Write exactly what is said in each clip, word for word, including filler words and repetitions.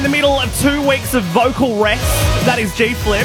in the middle of two weeks of vocal rest. That is G-Flip.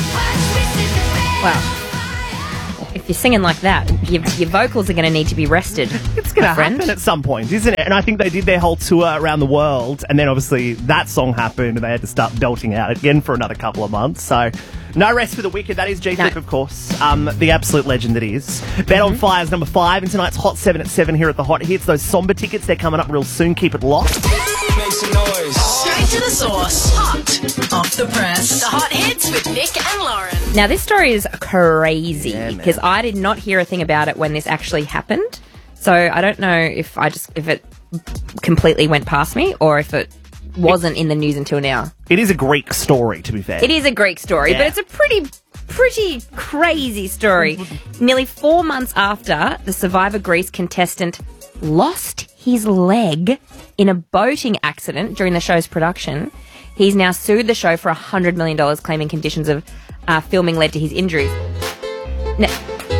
Well, if you're singing like that, your, your vocals are going to need to be rested. It's going to happen at some point, isn't it? And I think they did their whole tour around the world, and then obviously that song happened, and they had to start belting out again for another couple of months. So, no rest for the wicked. That is G-Flip, no. Of course. Um, the absolute legend that is. Bet mm-hmm. on Fire's number five, and tonight's Hot seven at seven here at the Hot Hits. Those somber tickets, they're coming up real soon. Keep it locked. Make some noise. Straight to the source. Hot off the press. The Hot Hits with Nick and Lauren. Now, this story is crazy Yeah, because I did not hear a thing about it when this actually happened. So I don't know if I just if it completely went past me or if it wasn't in the news until now. It is a Greek story, to be fair. It is a Greek story, Yeah. but it's a pretty, pretty crazy story. Nearly four months after the Survivor Greece contestant lost his leg in a boating accident during the show's production, he's now sued the show for one hundred million dollars, claiming conditions of uh, filming led to his injuries. Now,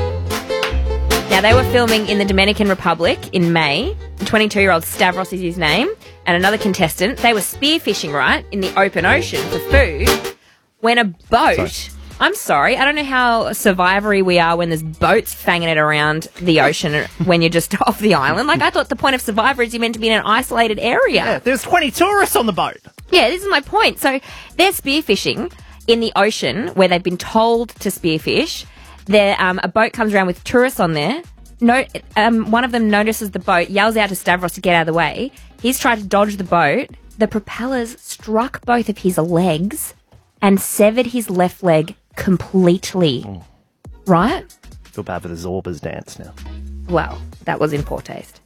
now, they were filming in the Dominican Republic in May. twenty-two-year-old Stavros is his name, and another contestant. They were spearfishing, right, in the open ocean for food, when a boat... Sorry. I'm sorry, I don't know how survivory we are when there's boats fanging it around the ocean when you're just off the island. Like, I thought the point of Survivor is you're meant to be in an isolated area. Yeah, there's twenty tourists on the boat. Yeah, this is my point. So they're spearfishing in the ocean where they've been told to spearfish. There, um, a boat comes around with tourists on there. No, um, one of them notices the boat, yells out to Stavros to get out of the way. He's tried to dodge the boat. The propellers struck both of his legs and severed his left leg completely. Mm. Right? Feel bad for the Zorbas dance now. Well, that was in poor taste.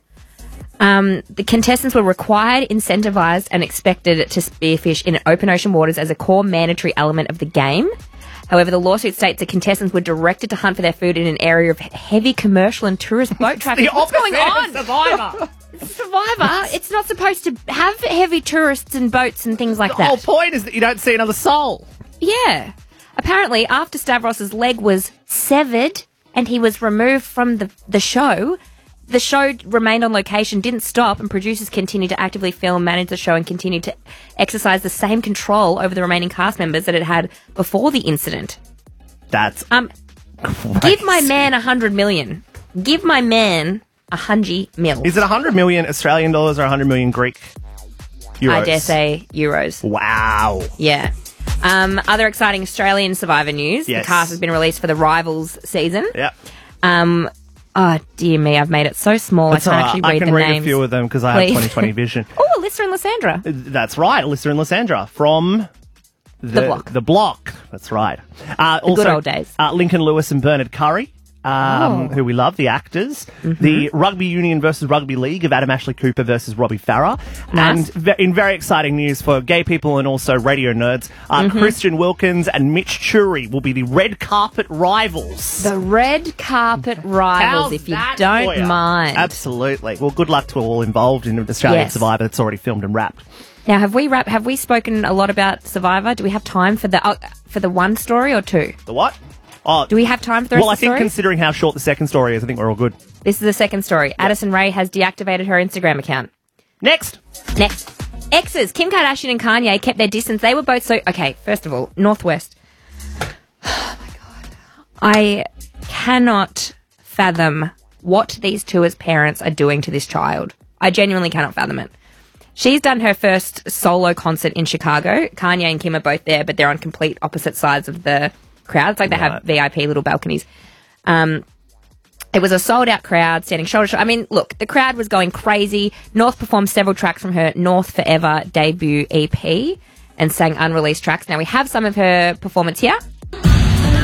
Um, the contestants were required, incentivized, and expected to spearfish in open ocean waters as a core mandatory element of the game. However, the lawsuit states the contestants were directed to hunt for their food in an area of heavy commercial and tourist boat traffic. What's going on? Survivor. Survivor. It's not supposed to have heavy tourists and boats and things like the that. The whole point is that you don't see another soul. Yeah. Apparently, after Stavros's leg was severed and he was removed from the, the show, the show remained on location, didn't stop, and producers continued to actively film, manage the show, and continued to exercise the same control over the remaining cast members that it had before the incident. That's um, crazy. Give my man a hundred million. Give my man a hundred mil. Is it a hundred million Australian dollars or a hundred million Greek euros? I dare say euros. Wow. Yeah. Um, other exciting Australian Survivor news. Yes. The cast has been released for the Rivals season. Yep. Um, oh, dear me, I've made it so small That's I can't right. actually read I can the read names. a few of them because I Please. have twenty twenty vision. Oh, Alyssa and Lysandra. That's right, Alyssa and Lysandra from the, The Block. The Block. That's right. Uh, The also, good old days. Uh, Lincoln Lewis and Bernard Curry. Um, Oh. who we love, the actors. Mm-hmm. The Rugby Union versus Rugby League of Adam Ashley Cooper versus Robbie Farah. Nice. And ve- in very exciting news for gay people and also radio nerds, uh, Mm-hmm. Christian Wilkins and Mitch Churi will be the red carpet rivals. The red carpet rivals, How's if you that for don't ya? mind. Absolutely. Well, good luck to all involved in Australian Yes. Survivor that's already filmed and wrapped. Now, have we wrap, have we spoken a lot about Survivor? Do we have time for the uh, for the one story or two? The what? Oh, Do we have time for the rest well, I of the think story? considering how short the second story is, I think we're all good. This is the second story. Addison Rae has deactivated her Instagram account. Next. Next. Exes. Kim Kardashian and Kanye kept their distance. They were both so... Okay, first of all, Northwest. Oh, my God. I cannot fathom what these two as parents are doing to this child. I genuinely cannot fathom it. She's done her first solo concert in Chicago. Kanye and Kim are both there, but they're on complete opposite sides of the crowd. It's like they Right. have V I P little balconies. Um... It was a sold-out crowd, standing shoulder to shoulder. I mean, look, the crowd was going crazy. North performed several tracks from her North Forever debut E P and sang unreleased tracks. Now, we have some of her performance here.